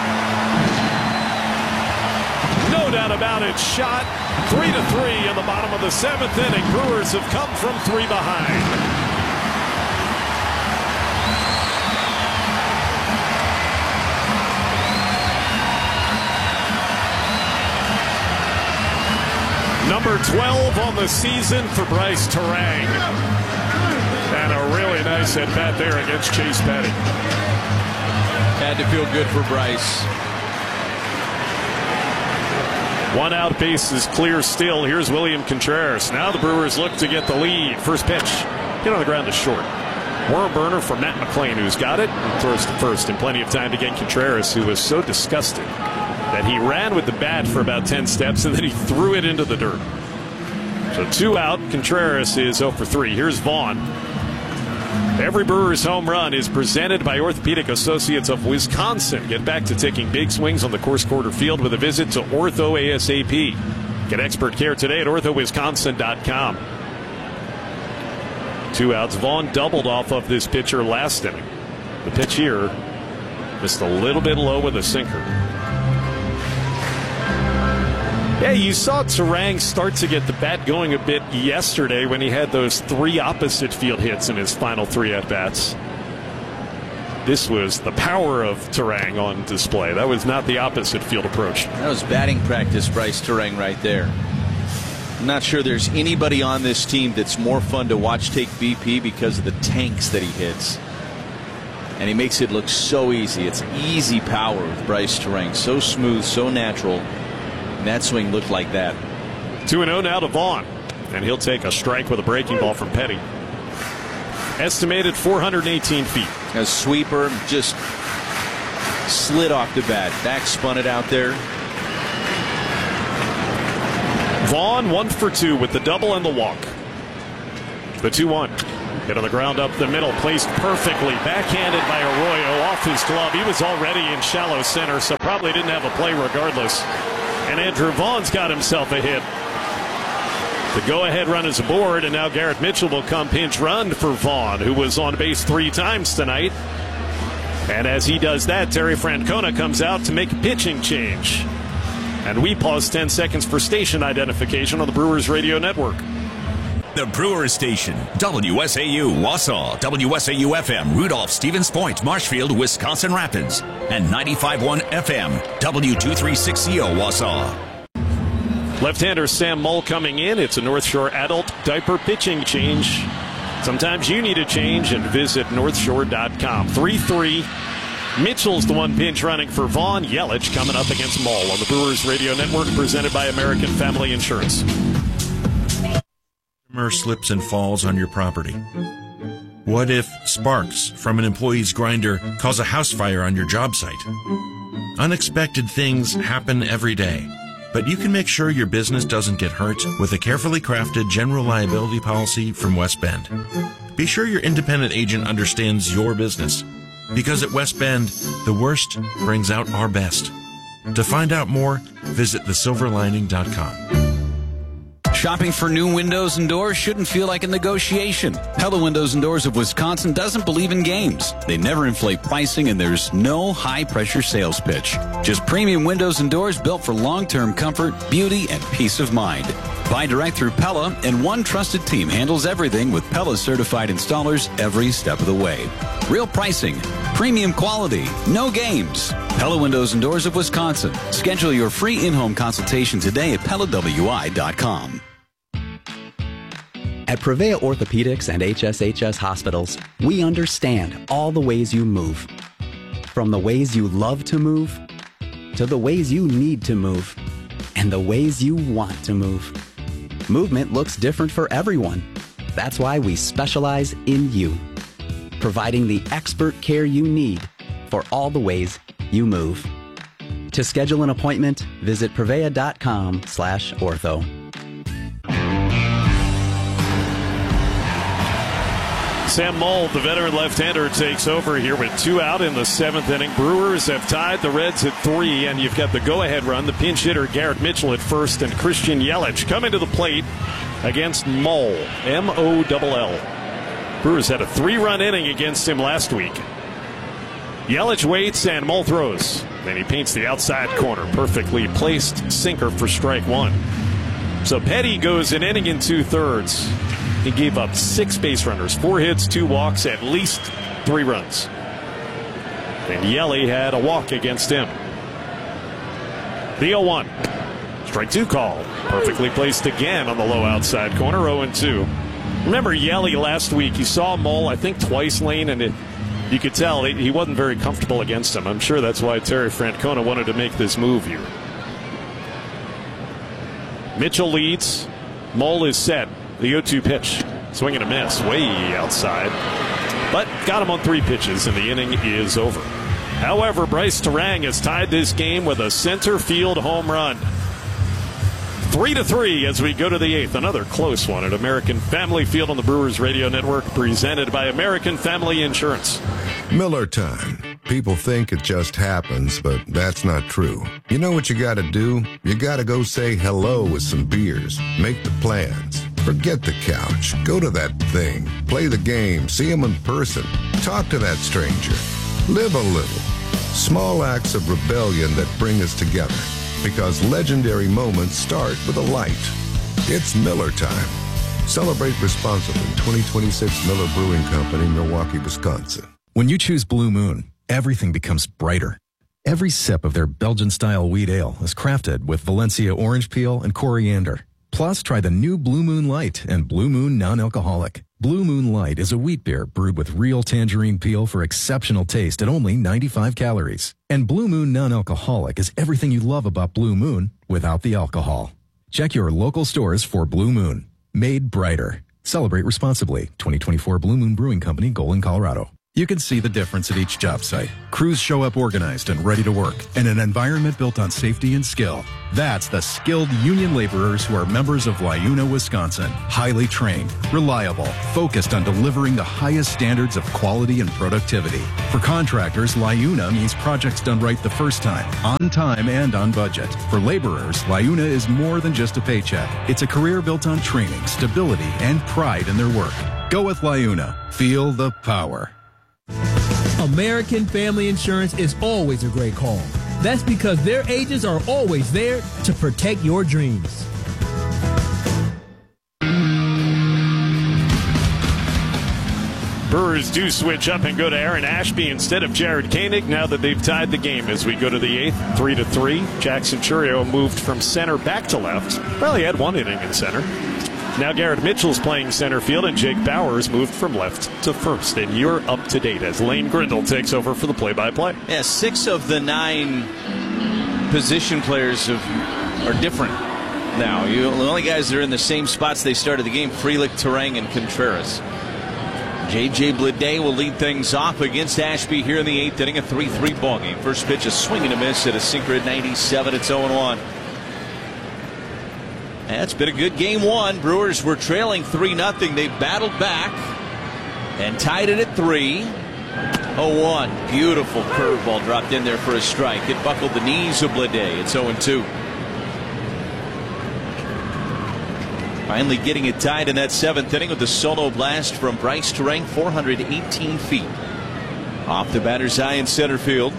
No doubt about it. Shot 3-3 in the bottom of the 7th inning. Brewers have come from 3 behind. Number 12 on the season for Bryce Turang. And a really nice at-bat there against Chase Petty. Had to feel good for Bryce. 1 out, base is clear still. Here's William Contreras. Now the Brewers look to get the lead. First pitch. Hit on the ground to short. Worm burner for Matt McLain, who's got it. And throws to first. And plenty of time to get Contreras, who was so disgusted that he ran with the bat for about 10 steps and then he threw it into the dirt. So 2 out. Contreras is 0 for 3. Here's Vaughn. Every Brewers home run is presented by Orthopedic Associates of Wisconsin. Get back to taking big swings on the course quarter field with a visit to Ortho ASAP. Get expert care today at orthowisconsin.com. 2 outs. Vaughn doubled off of this pitcher last inning. The pitch here missed a little bit low with a sinker. Yeah, you saw Turang start to get the bat going a bit yesterday when he had those 3 opposite field hits in his final 3 at-bats. This was the power of Turang on display. That was not the opposite field approach. That was batting practice, Bryce Turang, right there. I'm not sure there's anybody on this team that's more fun to watch take BP because of the tanks that he hits. And he makes it look so easy. It's easy power with Bryce Turang. So smooth, so natural. And that swing looked like that. 2-0 now to Vaughn. And he'll take a strike with a breaking ball from Petty. Estimated 418 feet. A sweeper just slid off the bat. Back spun it out there. Vaughn 1 for 2 with the double and the walk. The 2-1. Hit on the ground up the middle, placed perfectly. Backhanded by Arroyo off his glove. He was already in shallow center, so probably didn't have a play regardless. And Andrew Vaughn's got himself a hit. The go-ahead run is aboard, and now Garrett Mitchell will come pinch run for Vaughn, who was on base 3 times tonight. And as he does that, Terry Francona comes out to make a pitching change. And we pause 10 seconds for station identification on the Brewers Radio Network. The Brewers Station, WSAU Wausau, WSAU-FM Rudolph, Stevens Point, Marshfield, Wisconsin Rapids, and 95.1 FM, W236CO Wausau. Left-hander Sam Mull coming in. It's a North Shore adult diaper pitching change. Sometimes you need a change, and visit northshore.com. 3-3. Mitchell's the one pinch running for Vaughn. Yelich coming up against Mull on the Brewers Radio Network, presented by American Family Insurance. Slips and falls on your property? What if sparks from an employee's grinder cause a house fire on your job site? Unexpected things happen every day, but you can make sure your business doesn't get hurt with a carefully crafted general liability policy from West Bend. Be sure your independent agent understands your business, because at West Bend, the worst brings out our best. To find out more, visit thesilverlining.com. Shopping for new windows and doors shouldn't feel like a negotiation. Pella Windows and Doors of Wisconsin doesn't believe in games. They never inflate pricing, and there's no high-pressure sales pitch. Just premium windows and doors built for long-term comfort, beauty, and peace of mind. Buy direct through Pella, and one trusted team handles everything with Pella certified installers every step of the way. Real pricing, premium quality, no games. Pella Windows and Doors of Wisconsin. Schedule your free in-home consultation today at PellaWI.com. At Prevea Orthopedics and HSHS Hospitals, we understand all the ways you move. From the ways you love to move, to the ways you need to move, and the ways you want to move. Movement looks different for everyone. That's why we specialize in you, providing the expert care you need for all the ways you move. To schedule an appointment, visit prevea.com/ortho. Sam Mull, the veteran left-hander, takes over here with 2 out in the 7th inning. Brewers have tied the Reds at 3, and you've got the go-ahead run. The pinch hitter Garrett Mitchell at first, and Christian Yelich coming to the plate against Mull, M-O-L-L. Brewers had a 3-run inning against him last week. Yelich waits, and Mull throws. Then he paints the outside corner. Perfectly placed sinker for strike 1. So Petty goes an inning and 2/3. He gave up 6 base runners, 4 hits, 2 walks, at least 3 runs. And Yelly had a walk against him. The 0-1. Strike 2 call. Perfectly placed again on the low outside corner, 0-2. Remember Yelly last week, he saw Mull, I think, twice, Lane, and you could tell he wasn't very comfortable against him. I'm sure that's why Terry Francona wanted to make this move here. Mitchell leads. Mull is set. The 0-2 pitch. Swing and a miss. Way outside. But got him on 3 pitches, and the inning is over. However, Bryce Terang has tied this game with a center field home run. 3-3 as we go to the 8th. Another close one at American Family Field on the Brewers Radio Network, presented by American Family Insurance. Miller time. People think it just happens, but that's not true. You know what you gotta do? You gotta go say hello with some beers. Make the plans. Forget the couch. Go to that thing. Play the game. See them in person. Talk to that stranger. Live a little. Small acts of rebellion that bring us together. Because legendary moments start with a light. It's Miller time. Celebrate responsibly. 2026 Miller Brewing Company, Milwaukee, Wisconsin. When you choose Blue Moon, everything becomes brighter. Every sip of their Belgian-style wheat ale is crafted with Valencia orange peel and coriander. Plus, try the new Blue Moon Light and Blue Moon Non-Alcoholic. Blue Moon Light is a wheat beer brewed with real tangerine peel for exceptional taste at only 95 calories. And Blue Moon Non-Alcoholic is everything you love about Blue Moon without the alcohol. Check your local stores for Blue Moon. Made brighter. Celebrate responsibly. 2024 Blue Moon Brewing Company, Golden, Colorado. You can see the difference at each job site. Crews show up organized and ready to work, and an environment built on safety and skill. That's the skilled union laborers who are members of LIUNA, Wisconsin. Highly trained, reliable, focused on delivering the highest standards of quality and productivity. For contractors, LIUNA means projects done right the first time, on time and on budget. For laborers, LIUNA is more than just a paycheck. It's a career built on training, stability, and pride in their work. Go with LIUNA. Feel the power. American Family Insurance is always a great call. That's because their agents are always there to protect your dreams. Brewers do switch up and go to Aaron Ashby instead of Jared Koenig now that they've tied the game as we go to the 8th, 3-3. Jackson Churio moved from center back to left. Well, he had one inning in center. Now Garrett Mitchell's playing center field, and Jake Bowers moved from left to first. And you're up to date as Lane Grindle takes over for the play-by-play. Yeah, 6 of the 9 position players are different now. The only guys that are in the same spots they started the game, Frelick, Turang, and Contreras. J.J. Bleday will lead things off against Ashby here in the 8th inning, a 3-3 ball game. First pitch, a swing and a miss at a sinker at 97. It's 0-1. That's been a good game 1. Brewers were trailing 3-0. They battled back and tied it at 3. 0-1. Beautiful curveball dropped in there for a strike. It buckled the knees of Bleday. It's 0-2. Finally getting it tied in that 7th inning with the solo blast from Bryce Turang, 418 feet. Off the batter's eye in center field.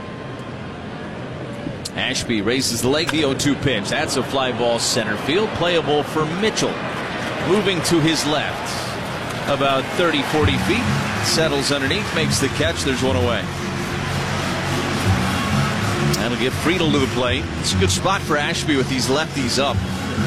Ashby raises the leg, the 0-2 pitch. That's a fly ball center field, playable for Mitchell. Moving to his left, about 30-40 feet. Settles underneath, makes the catch. There's one away. That'll get Friedel to the plate. It's a good spot for Ashby with these lefties up.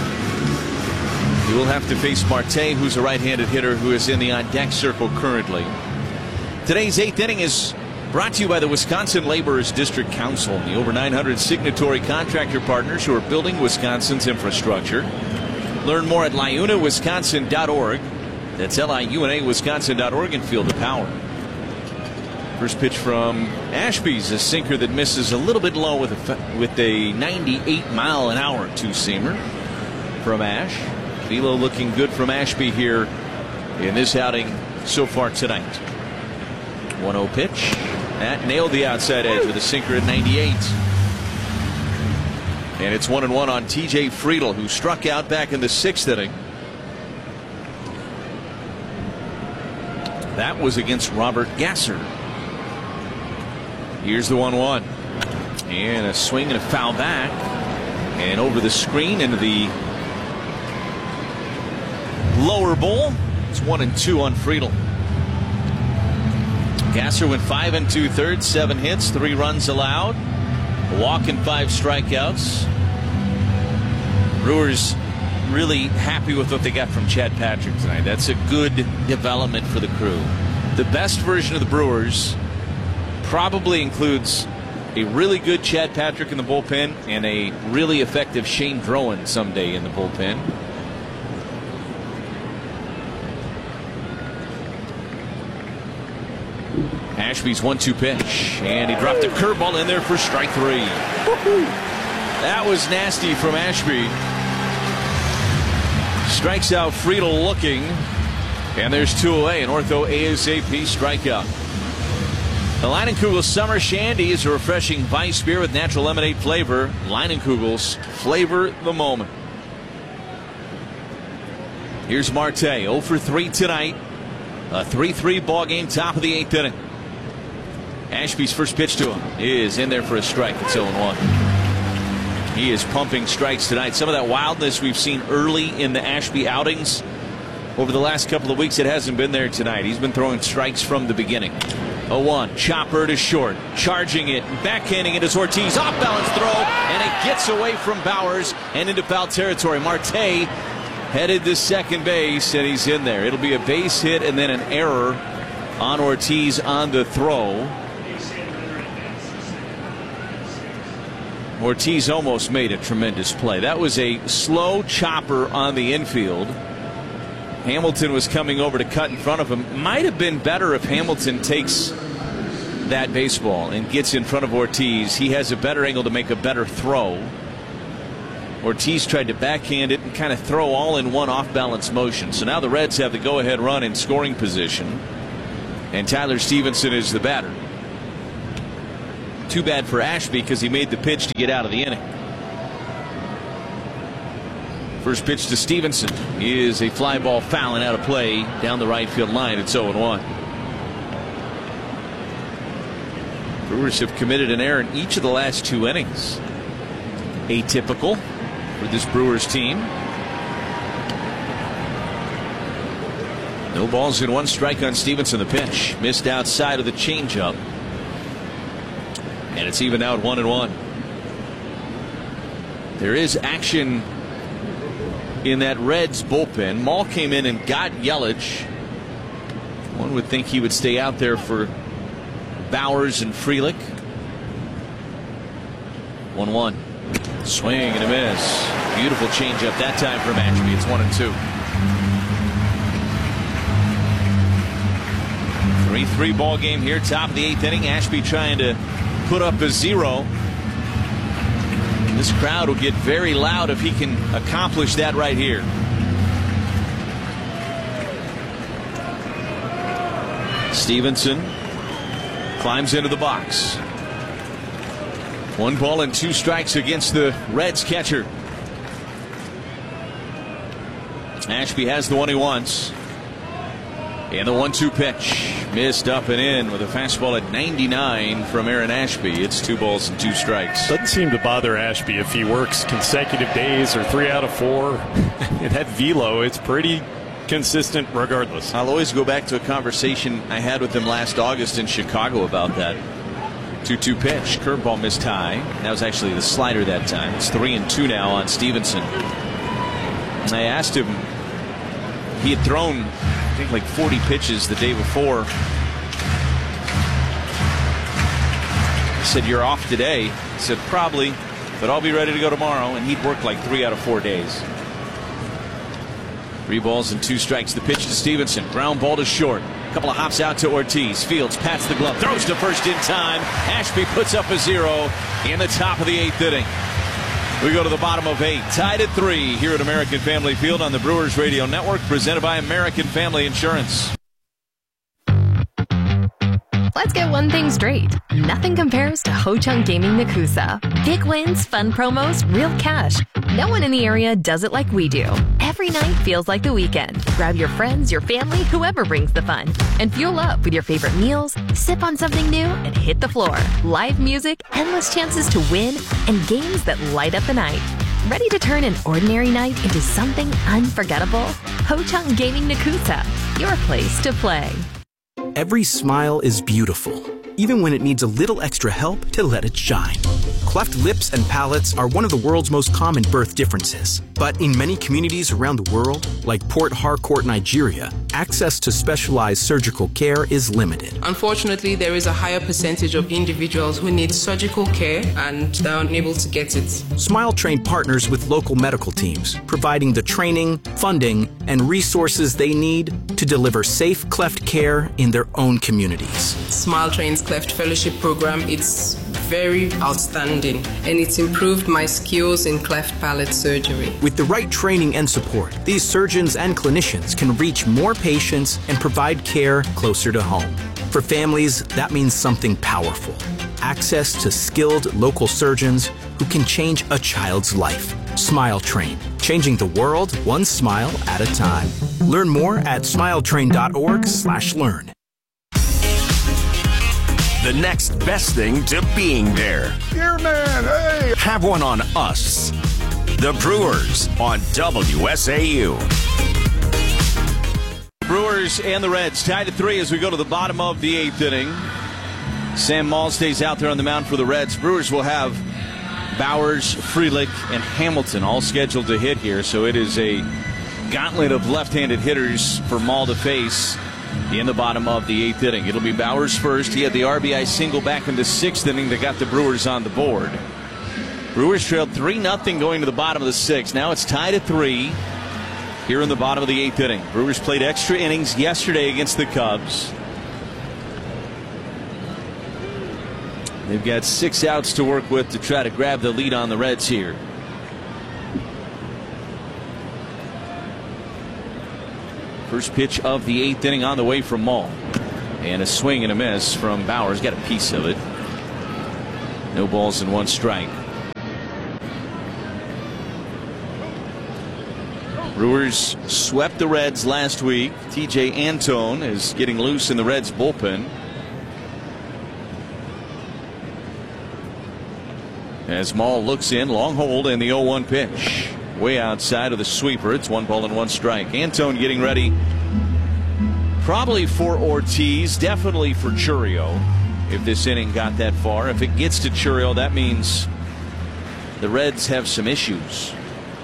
He will have to face Marte, who's a right-handed hitter who is in the on-deck circle currently. Today's 8th inning is brought to you by the Wisconsin Laborers District Council and the over 900 signatory contractor partners who are building Wisconsin's infrastructure. Learn more at liunawisconsin.org. That's liunawisconsin.org, and feel the power. First pitch from Ashby's a sinker that misses a little bit low with a 98-mile-an-hour two-seamer from Ash. Velo looking good from Ashby here in this outing so far tonight. 1-0 pitch. That nailed the outside edge with a sinker at 98. And it's 1-1 on T.J. Friedel, who struck out back in the 6th inning. That was against Robert Gasser. Here's the 1-1. And a swing and a foul back. And over the screen into the lower bowl. It's 1-2 on Friedel. Gasser went 5 2/3, 7 hits, 3 runs allowed, a walk and 5 strikeouts. Brewers really happy with what they got from Chad Patrick tonight. That's a good development for the crew. The best version of the Brewers probably includes a really good Chad Patrick in the bullpen and a really effective Shane Drowan someday in the bullpen. Ashby's 1-2 pitch, and he dropped a curveball in there for strike 3. Woo-hoo. That was nasty from Ashby. Strikes out Friedel looking, and there's 2 away. An ortho ASAP strikeout. The Leinenkugel Summer Shandy is a refreshing Weiss beer with natural lemonade flavor. Leinenkugel's flavor the moment. Here's Marte, 0 for 3 tonight. A 3-3 ball game, top of the 8th inning. Ashby's first pitch to him is in there for a strike. It's 0-1. He is pumping strikes tonight. Some of that wildness we've seen early in the Ashby outings over the last couple of weeks, it hasn't been there tonight. He's been throwing strikes from the beginning. 0-1. Chopper to short. Charging it. Backhanding it is Ortiz. Off balance throw. And it gets away from Bowers and into foul territory. Marte headed to second base, and he's in there. It'll be a base hit and then an error on Ortiz on the throw. Ortiz almost made a tremendous play. That was a slow chopper on the infield. Hamilton was coming over to cut in front of him. Might have been better if Hamilton takes that baseball and gets in front of Ortiz. He has a better angle to make a better throw. Ortiz tried to backhand it and kind of throw all in one off-balance motion. So now the Reds have the go-ahead run in scoring position, and Tyler Stevenson is the batter. Too bad for Ashby because he made the pitch to get out of the inning. First pitch to Stevenson is a fly ball fouling out of play down the right field line. It's 0-1. Brewers have committed an error in each of the last 2 innings. Atypical for this Brewers team. No balls in 1 strike on Stevenson. The pitch missed outside of the changeup. And it's even out 1-1. There is action in that Reds bullpen. Maul came in and got Yelich. One would think he would stay out there for Bowers and Frelick. 1-1. Swing and a miss. Beautiful changeup that time from Ashby. It's 1-2. 3-3 ball game here. Top of the 8th inning. Ashby trying to put up a 0. This crowd will get very loud if he can accomplish that right here. Stevenson climbs into the box. 1 ball and 2 strikes against the Reds catcher. Ashby has the one he wants. And the 1-2 pitch missed up and in with a fastball at 99 from Aaron Ashby. It's 2 balls and 2 strikes. Doesn't seem to bother Ashby if he works consecutive days or 3 out of 4. That velo, it's pretty consistent regardless. I'll always go back to a conversation I had with him last August in Chicago about that. 2-2 pitch. Curveball missed high. That was actually the slider that time. It's 3-2 now on Stevenson. And I asked him, he had thrown, I think, like 40 pitches the day before. He said, "You're off today?" He said, "Probably, but I'll be ready to go tomorrow." And he'd worked like 3 out of 4 days. 3 balls and 2 strikes. The pitch to Stevenson. Ground ball to short. A couple of hops out to Ortiz. Fields pats the glove. Throws to first in time. Ashby puts up a 0 in the top of the 8th inning. We go to the bottom of 8. Tied at 3 here at American Family Field on the Brewers Radio Network. Presented by American Family Insurance. Let's get one thing straight. Nothing compares to Ho-Chunk Gaming Nakusa. Big wins, fun promos, real cash. No one in the area does it like we do. Every night feels like the weekend. Grab your friends, your family, whoever brings the fun. And fuel up with your favorite meals, sip on something new, and hit the floor. Live music, endless chances to win, and games that light up the night. Ready to turn an ordinary night into something unforgettable? Ho-Chunk Gaming Nakusa, your place to play. Every smile is beautiful, even when it needs a little extra help to let it shine. Cleft lips and palates are one of the world's most common birth differences. But in many communities around the world, like Port Harcourt, Nigeria, access to specialized surgical care is limited. Unfortunately, there is a higher percentage of individuals who need surgical care and they're unable to get it. Smile Train partners with local medical teams, providing the training, funding, and resources they need to deliver safe cleft care in their own communities. Smile Train's Cleft Fellowship Program, it's very outstanding, and it's improved my skills in cleft palate surgery. With the right training and support, these surgeons and clinicians can reach more patients and provide care closer to home. For families, that means something powerful. Access to skilled local surgeons who can change a child's life. Smile Train, changing the world one smile at a time. Learn more at smiletrain.org/learn. The next best thing to being there. Dear man, hey! Have one on us. The Brewers on WSAU. Brewers and the Reds tied at 3 as we go to the bottom of the 8th inning. Sam Maul stays out there on the mound for the Reds. Brewers will have Bowers, Frelick, and Hamilton all scheduled to hit here. So it is a gauntlet of left-handed hitters for Maul to face in the bottom of the 8th inning. It'll be Bowers first. He had the RBI single back in the 6th inning that got the Brewers on the board. Brewers trailed 3-0 going to the bottom of the 6th. Now it's tied at 3 here here in the bottom of the 8th inning. Brewers played extra innings yesterday against the Cubs. They've got 6 outs to work with to try to grab the lead on the Reds here. First pitch of the 8th inning on the way from Maul. And a swing and a miss from Bowers. Got a piece of it. No balls and 1 strike. Brewers swept the Reds last week. TJ Antone is getting loose in the Reds bullpen. As Maul looks in, long hold, and the 0-1 pitch. Way outside of the sweeper. It's 1 ball and 1 strike. Antone getting ready probably for Ortiz, definitely for Chourio if this inning got that far. If it gets to Chourio, that means the Reds have some issues.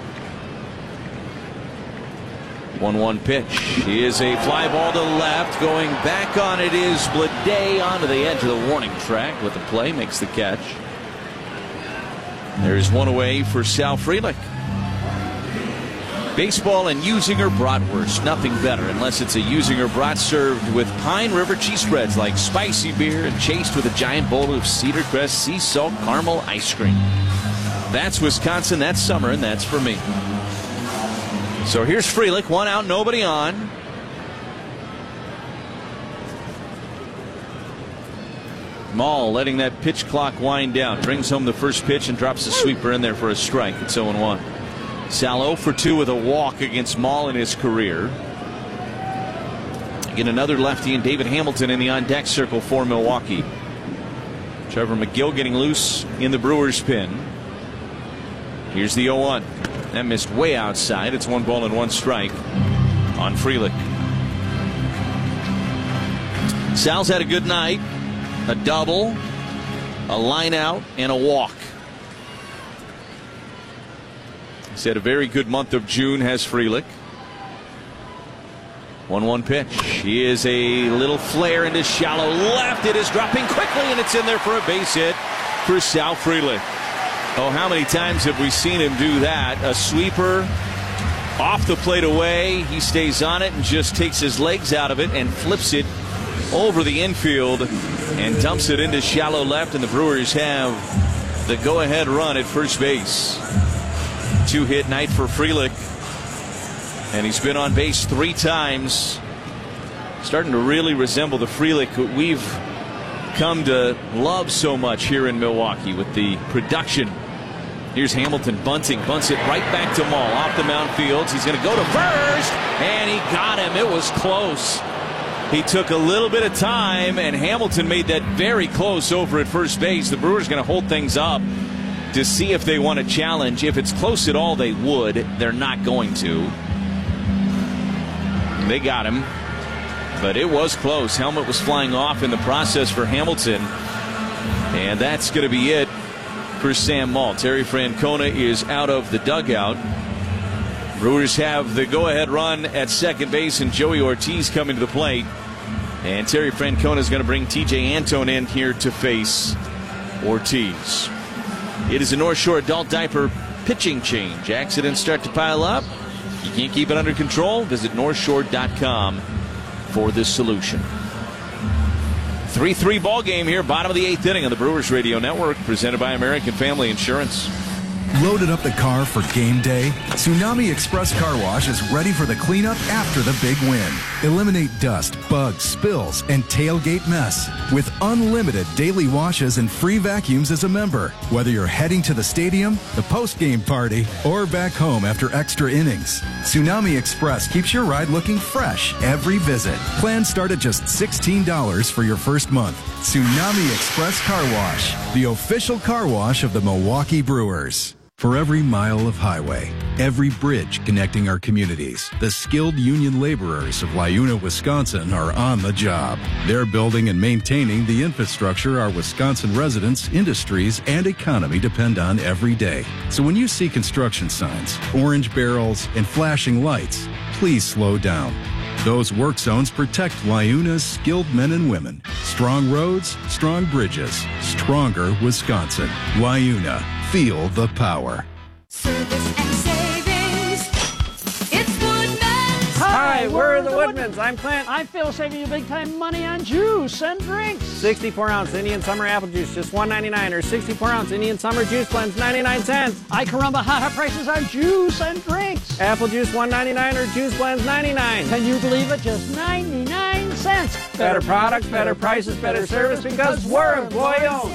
1-1 pitch is a fly ball to left. Going back on it is Bleday onto the edge of the warning track with the play. Makes the catch. There's one away for Sal Frelick. Baseball and Usinger bratwurst. Nothing better unless it's a Usinger brat served with Pine River cheese spreads like spicy beer and chased with a giant bowl of Cedar Crest sea salt caramel ice cream. That's Wisconsin, that's summer, and that's for me. So here's Frelick, 1 out, nobody on. Maul letting that pitch clock wind down. Brings home the first pitch and drops the sweeper in there for a strike. It's 0-1. Sal 0 for 2 with a walk against Maul in his career. Again, another lefty and David Hamilton in the on-deck circle for Milwaukee. Trevor McGill getting loose in the Brewers pen. Here's the 0-1. That missed way outside. It's 1 ball and 1 strike on Frelick. Sal's had a good night. A double, a line out, and a walk. He's had a very good month of June, has Frelick. 1-1 pitch. He is a little flare into shallow left. It is dropping quickly, and it's in there for a base hit for Sal Frelick. Oh, how many times have we seen him do that? A sweeper off the plate away. He stays on it and just takes his legs out of it and flips it over the infield and dumps it into shallow left, and the Brewers have the go-ahead run at first base. 2-hit night for Frelick, and he's been on base 3 times. Starting to really resemble the Frelick we've come to love so much here in Milwaukee with the production. Here's Hamilton bunting, bunts it right back to Maul off the mound fields. He's going to go to first, and he got him. It was close. He took a little bit of time, and Hamilton made that very close over at first base. The Brewers going to hold things up to see if they want to challenge. If it's close at all, they would. They're not going to. They got him, but it was close. Helmet was flying off in the process for Hamilton, and that's going to be it for Sam Maul. Terry Francona is out of the dugout. Brewers have the go-ahead run at second base, and Joey Ortiz coming to the plate. And Terry Francona is going to bring TJ Antone in here to face Ortiz. It is a North Shore adult diaper pitching change. Accidents start to pile up. You can't keep it under control? Visit NorthShore.com for this solution. 3-3 ball game here, bottom of the 8th inning on the Brewers Radio Network, presented by American Family Insurance. Loaded up the car for game day? Tsunami Express Car Wash is ready for the cleanup after the big win. Eliminate dust, bugs, spills, and tailgate mess with unlimited daily washes and free vacuums as a member. Whether you're heading to the stadium, the post-game party, or back home after extra innings, Tsunami Express keeps your ride looking fresh every visit. Plans start at just $16 for your first month. Tsunami Express Car Wash, the official car wash of the Milwaukee Brewers. For every mile of highway, every bridge connecting our communities, the skilled union laborers of Liuna, Wisconsin are on the job. They're building and maintaining the infrastructure our Wisconsin residents, industries, and economy depend on every day. So when you see construction signs, orange barrels, and flashing lights, please slow down. Those work zones protect Liuna's skilled men and women. Strong roads, strong bridges, stronger Wisconsin. Liuna. Feel the power. Service and savings. It's Wood we're the Woodmans. I'm Clint. I'm Phil, saving you big time money on juice and drinks. 64-ounce Indian Summer apple juice, just $1.99, or 64-ounce Indian Summer juice blends, 99 cents. I Caramba hot prices on juice and drinks. Apple juice, $1.99, or juice blends, 99. Can you believe it? Just 99 cents. Better products, better prices, better service, because we're employee-owned.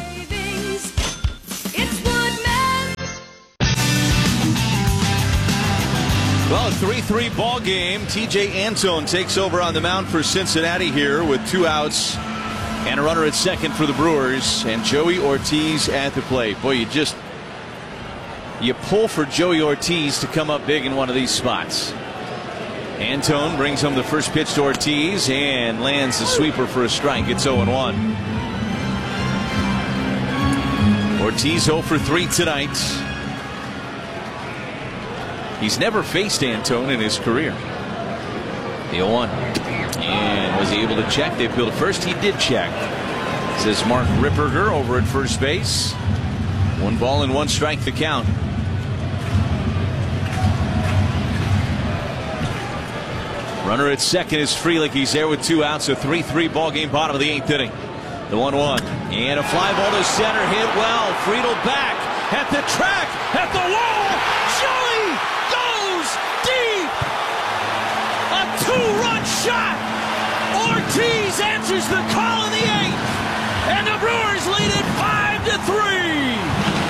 Well, a 3-3 ball game. TJ Antone takes over on the mound for Cincinnati here with 2 outs and a runner at second for the Brewers, and Joey Ortiz at the plate. Boy, you pull for Joey Ortiz to come up big in one of these spots. Antone brings home the first pitch to Ortiz and lands the sweeper for a strike. It's 0-1. Ortiz 0 for 3 tonight. He's never faced Antone in his career. The 0-1. And was he able to check? They appealed to first. He did check. Says Mark Ripperger over at first base. 1 ball and 1 strike the count. Runner at second is Frelick. He's there with 2 outs. A 3-3 ball game, bottom of the 8th inning. The 1-1. And a fly ball to center. Hit well. Friedel back at the track, at the wall. Joey goes deep. A 2-run shot. Ortiz answers the call in the 8th. And the Brewers lead it 5-3.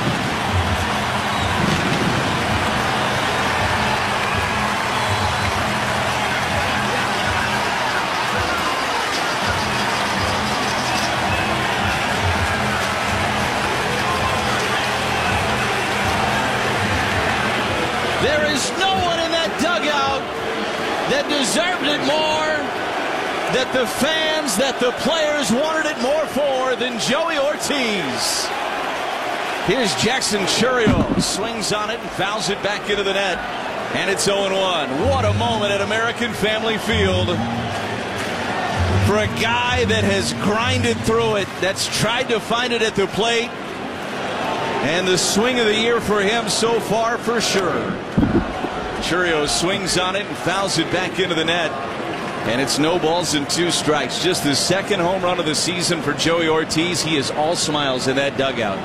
There is no one in that dugout that deserved it more, that the fans, that the players wanted it more for than Joey Ortiz. Here's Jackson Chourio, swings on it and fouls it back into the net, and it's 0-1. What a moment at American Family Field for a guy that has grinded through it, that's tried to find it at the plate. And the swing of the year for him so far, for sure. Chourio swings on it and fouls it back into the net. And it's no balls and 2 strikes. Just the second home run of the season for Joey Ortiz. He is all smiles in that dugout.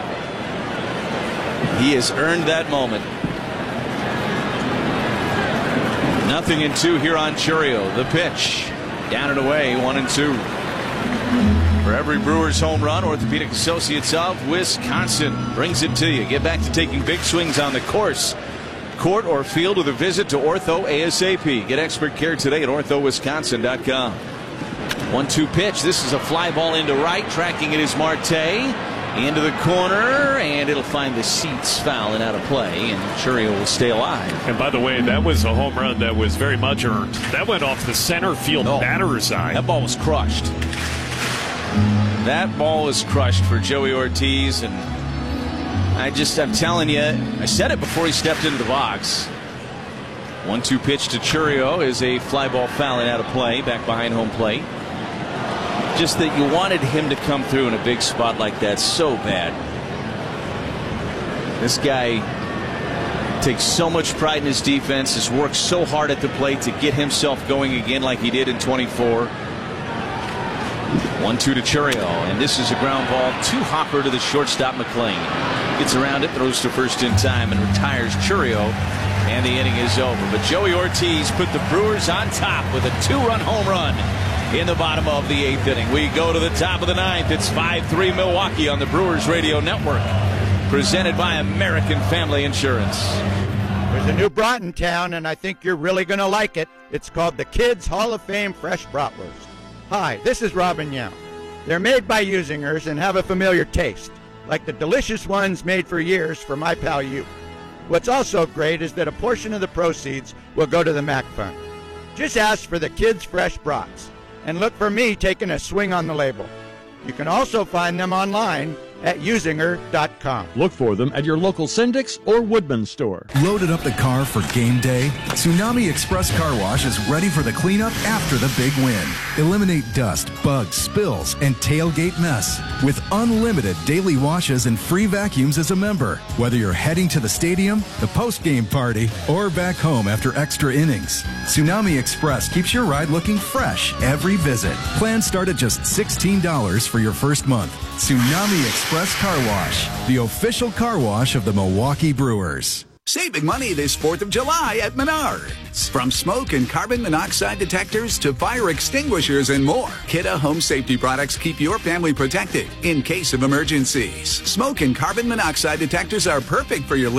He has earned that moment. 0-2 here on Chourio. The pitch. Down and away, 1-2. For every Brewers home run, Orthopedic Associates of Wisconsin brings it to you. Get back to taking big swings on the course, court, or field with a visit to Ortho ASAP. Get expert care today at orthowisconsin.com. 1-2 pitch. This is a fly ball into right. Tracking it is Marte. Into the corner, and it'll find the seats, foul and out of play, and Chourio will stay alive. And by the way, that was a home run that was very much earned. That went off the center field batter's eye. That ball was crushed. That ball was crushed for Joey Ortiz, and I'm telling you, I said it before he stepped into the box. 1-2 pitch to Chourio is a fly ball foul and out of play, back behind home plate. Just that you wanted him to come through in a big spot like that so bad. This guy takes so much pride in his defense, has worked so hard at the plate to get himself going again like he did in 24. 1-2 to Chourio, and this is a ground ball to Hopper to the shortstop McLean. Gets around it, throws to first in time, and retires Chourio, and the inning is over. But Joey Ortiz put the Brewers on top with a 2-run home run in the bottom of the 8th inning. We go to the top of the 9th. It's 5-3 Milwaukee on the Brewers Radio Network, presented by American Family Insurance. There's a new brat in town, and I think you're really going to like it. It's called the Kids Hall of Fame Fresh Bratwurst. Hi, this is Robin Young. They're made by Usingers and have a familiar taste, like the delicious ones made for years for my pal you. What's also great is that a portion of the proceeds will go to the MAC Fund. Just ask for the Kids Fresh Brats and look for me taking a swing on the label. You can also find them online at usinger.com. Look for them at your local Syndic's or Woodman store. Loaded up the car for game day? Tsunami Express Car Wash is ready for the cleanup after the big win. Eliminate dust, bugs, spills, and tailgate mess with unlimited daily washes and free vacuums as a member. Whether you're heading to the stadium, the post-game party, or back home after extra innings, Tsunami Express keeps your ride looking fresh every visit. Plans start at just $16 for your first month. Tsunami Express Car Wash, the official car wash of the Milwaukee Brewers. Save big money this 4th of July at Menards. From smoke and carbon monoxide detectors to fire extinguishers and more, Kidde home safety products keep your family protected in case of emergencies. Smoke and carbon monoxide detectors are perfect for your